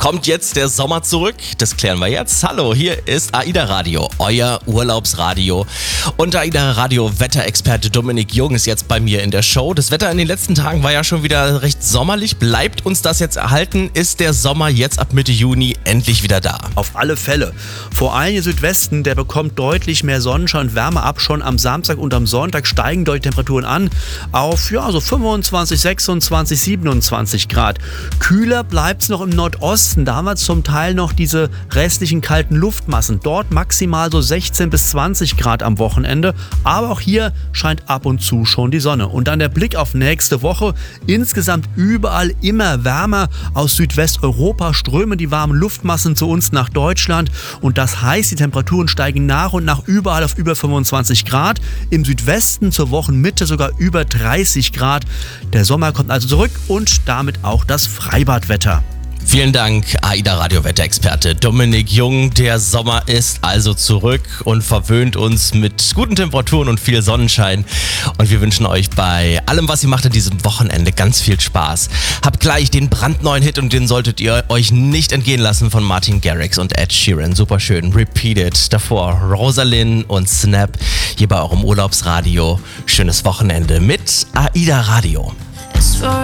Kommt jetzt der Sommer zurück? Das klären wir jetzt. Hallo, hier ist AIDA Radio, euer Urlaubsradio. Und AIDA Radio Wetterexperte Dominik Jung ist jetzt bei mir in der Show. Das Wetter in den letzten Tagen war ja schon wieder recht sommerlich. Bleibt uns das jetzt erhalten? Ist der Sommer jetzt ab Mitte Juni endlich wieder da? Auf alle Fälle. Vor allem im Südwesten, der bekommt deutlich mehr Sonnenschein und Wärme ab. Schon am Samstag und am Sonntag steigen dort die Temperaturen an auf so 25, 26, 27 Grad. Kühler bleibt es noch im Nordosten. Da haben wir zum Teil noch diese restlichen kalten Luftmassen. Dort maximal so 16 bis 20 Grad am Wochenende. Aber auch hier scheint ab und zu schon die Sonne. Und dann der Blick auf nächste Woche. Insgesamt überall immer wärmer. Aus Südwesteuropa strömen die warmen Luftmassen zu uns nach Deutschland. Und das heißt, die Temperaturen steigen nach und nach überall auf über 25 Grad. Im Südwesten zur Wochenmitte sogar über 30 Grad. Der Sommer kommt also zurück und damit auch das Freibadwetter. Vielen Dank, AIDA Radio Wetterexperte Dominik Jung. Der Sommer ist also zurück und verwöhnt uns mit guten Temperaturen und viel Sonnenschein. Und wir wünschen euch bei allem, was ihr macht an diesem Wochenende, ganz viel Spaß. Habt gleich den brandneuen Hit und den solltet ihr euch nicht entgehen lassen von Martin Garrix und Ed Sheeran. Superschön. Repeat It. Davor Rosalind und Snap hier bei eurem Urlaubsradio. Schönes Wochenende mit AIDA Radio.